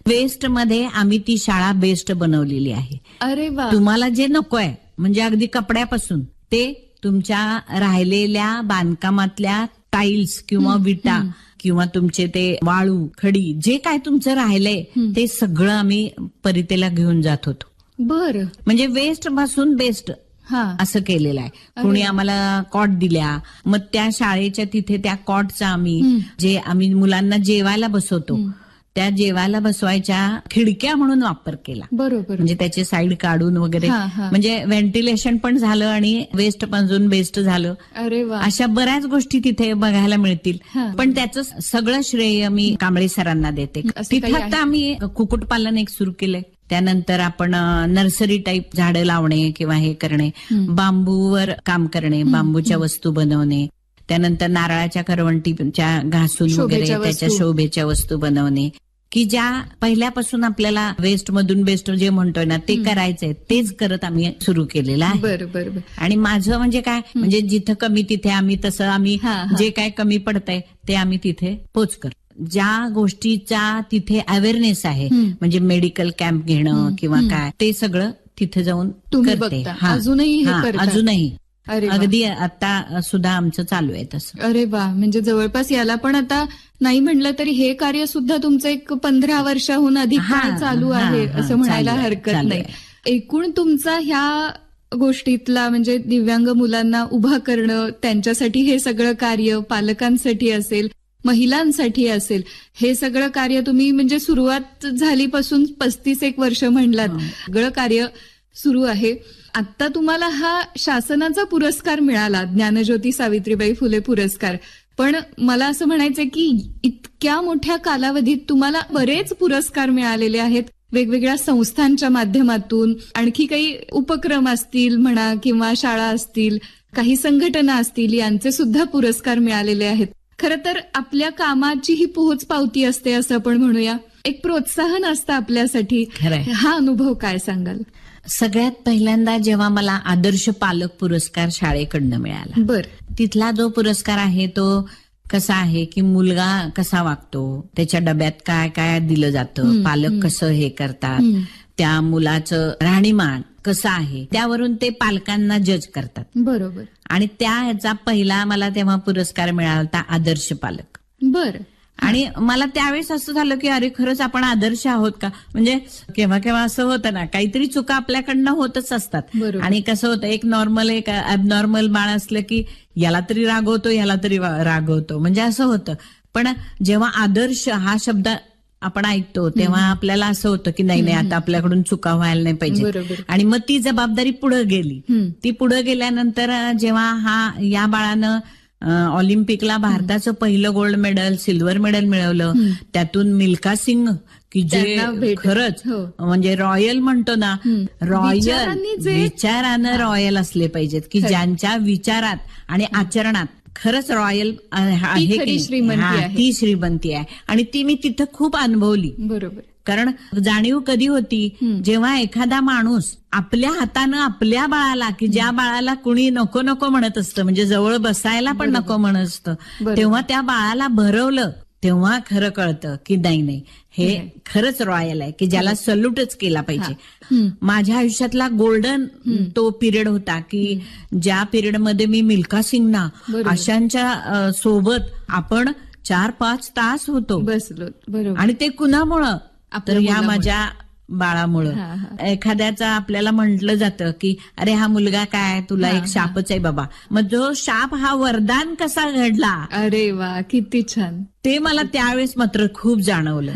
Waste मध्ये आम्ही ती शाळा बेस्ट बनवलेली आहे. अरे वा. तुम्हाला जे नको आहे म्हणजे अगदी कपड्यापासून ते तुमच्या राहिलेल्या बांधकामातल्या टाईल्स किंवा विटा किंवा तुमचे ते वाळू खडी जे काय तुमचं राहिलंय ते सगळं आम्ही परितेला घेऊन जात होतो. बर. म्हणजे वेस्ट पासून बेस्ट असं केलेलं आहे. कोणी आम्हाला कॉट दिल्या, मग त्या शाळेच्या तिथे त्या कॉटचा आम्ही मुलांना जेवायला बसवतो त्या जेवायला बसवायच्या खिडक्या म्हणून वापर केला. बरोबर. म्हणजे त्याचे साईड काढून वगैरे म्हणजे व्हेंटिलेशन पण झालं आणि वेस्ट पासून बेस्ट झालं. अरे वा. अशा बऱ्याच गोष्टी तिथे बघायला मिळतील. पण त्याचं सगळं श्रेय मी कांबळे सरांना देते. तिथं आता आम्ही कुक्कुटपालन एक सुरू केलंय. त्यानंतर आपण नर्सरी टाईप झाडं लावणे किंवा हे करणे, बांबूवर काम करणे, बांबूच्या वस्तू बनवणे, त्यानंतर नारळाच्या करवंटीच्या घासून वगैरे त्याच्या शोभेच्या वस्तू बनवणे, की ज्या पहिल्यापासून आपल्याला वेस्ट मधून बेस्ट जे म्हणतोय ना ते करायचंय तेच करत आम्ही सुरू केलेलं आहे. बरोबर. आणि माझं म्हणजे काय म्हणजे जिथं कमी तिथे आम्ही जे काय कमी पडतंय ते आम्ही तिथे पोच करतो. ज्या गोष्टीचा तिथे अवेअरनेस आहे म्हणजे मेडिकल कॅम्प घेणं किंवा काय ते सगळं तिथे जाऊन करते. अजूनही अगदी आता सुद्धा आमचं चालू आहे तसं. अरे वा. म्हणजे जवळपास याला पण आता नाही म्हणलं तरी हे कार्य सुद्धा तुमचं एक 15 वर्षाहून अधिक काळ चालू आहे असं म्हणायला हरकत नाही. एकूण तुमचा ह्या गोष्टीतला म्हणजे दिव्यांग मुलांना उभा करणं, त्यांच्यासाठी हे सगळं कार्य, पालकांसाठी असेल, महिलांसाठी असेल, हे सगळं कार्य तुम्ही म्हणजे सुरुवात झालीपासून 35 वर्ष म्हणलात सगळं कार्य सुरू आहे. आता तुम्हाला हा शासनाचा पुरस्कार मिळाला, ज्ञानज्योती सावित्रीबाई फुले पुरस्कार. पण मला असं म्हणायचंय की इतक्या मोठ्या कालावधीत तुम्हाला बरेच पुरस्कार मिळालेले आहेत वेगवेगळ्या संस्थांच्या माध्यमातून. आणखी काही उपक्रम असतील म्हणा किंवा शाळा असतील, काही संघटना असतील, यांचे सुद्धा पुरस्कार मिळालेले आहेत. खरं तर आपल्या कामाची ही पोहोच पावती असते असं आपण म्हणूया, एक प्रोत्साहन असतं आपल्यासाठी. हा अनुभव काय सांगाल? सगळ्यात पहिल्यांदा जेव्हा मला आदर्श पालक पुरस्कार शाळेकडनं मिळाला, तिथला जो पुरस्कार आहे तो कसा आहे की मुलगा कसा वागतो, त्याच्या डब्यात काय काय दिलं जातं, पालक कसं हे करतात, त्या मुलाचं राहणीमान कसं आहे त्यावरून ते पालकांना जज करतात. बरोबर. आणि त्या ह्याचा पहिला मला तेव्हा पुरस्कार मिळाला होता आदर्श पालक. बर. आणि मला त्यावेळेस असं झालं की अरे खरंच आपण आदर्श आहोत का. म्हणजे केव्हा केव्हा असं होतं ना, काहीतरी चुका आपल्याकडनं होतच असतात. आणि कसं होतं, एक नॉर्मल एक ॲबनॉर्मल बाळ असलं की याला तरी रागवतो, ह्याला तरी रागवतो, म्हणजे असं होतं. पण जेव्हा आदर्श हा शब्द आपण ऐकतो तेव्हा आपल्याला असं होतं की नाही आता आपल्याकडून चुका व्हायला नाही पाहिजे. आणि मग ती जबाबदारी पुढे गेली. ती पुढे गेल्यानंतर जेव्हा या बाळानं ऑलिम्पिकला भारताचं पहिलं गोल्ड मेडल, सिल्वर मेडल मिळवलं, त्यातून मिल्खा सिंग की जे खरंच म्हणजे रॉयल म्हणतो ना, रॉयल विचारानं रॉयल असले पाहिजेत, की ज्यांच्या विचारात आणि आचरणात खरंच रॉयल आहे, ती श्रीमंती आहे. आणि ती मी तिथं खूप अनुभवली. बरोबर. कारण जाणीव कधी होती जेव्हा एखादा माणूस आपल्या हातानं आपल्या बाळाला, की ज्या बाळाला कुणी नको नको म्हणत असतं, म्हणजे जवळ बसायला पण नको म्हणत असतं, तेव्हा त्या बाळाला भरवलं, तेव्हा खरं कळतं की नाही हे खरंच रॉयल आहे, की ज्याला सल्यूटच केला पाहिजे. माझ्या आयुष्यातला गोल्डन तो पिरियड होता की ज्या पिरियडमध्ये मी मिल्खा सिंगना अशांच्या सोबत आपण 4-5 तास होतो बसलो. आणि ते कुणामुळं तर या माझ्या बाळामुळं. एखाद्याचा आपल्याला म्हटलं जातं की अरे हा मुलगा काय, तुला एक शापच आहे बाबा. मग जो शाप हा वरदान कसा घडला. अरे वा, किती छान. ते मला त्यावेळेस मात्र खूप जाणवलं.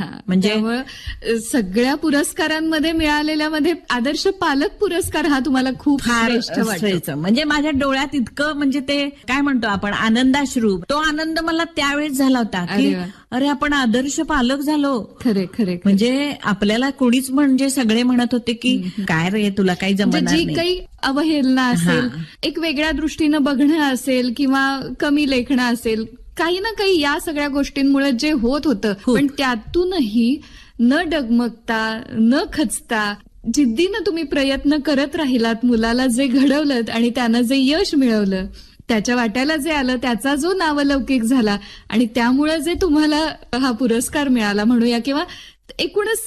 म्हणजे सगळ्या पुरस्कारांमध्ये मिळालेल्यामध्ये आदर्श पालक पुरस्कार हा तुम्हाला खूप श्रेष्ठ वाटतो. म्हणजे माझ्या डोळ्यात इतकं म्हणजे ते काय म्हणतो आपण आनंदाश्रू, तो आनंद मला त्यावेळेस झाला होता की अरे आपण आदर्श पालक झालो. खरे म्हणजे आपल्याला कोणीच म्हणजे सगळे म्हणत होते की काय रे तुला काही जमणार नाही. जी काही अवहेलना असेल, एक वेगळ्या दृष्टीनं बघणं असेल किंवा कमी लेखणं असेल, काही ना काही या सगळ्या गोष्टींमुळे जे होत होतं, पण त्यातूनही न डगमगता न खचता जिद्दीनं तुम्ही प्रयत्न करत राहिलात, मुलाला जे घडवलं आणि त्यानं जे यश मिळवलं, त्याच्या वाट्याला जे आलं, त्याचा जो नावलौकिक झाला आणि त्यामुळे जे तुम्हाला हा पुरस्कार मिळाला म्हणूया, किंवा एकूणच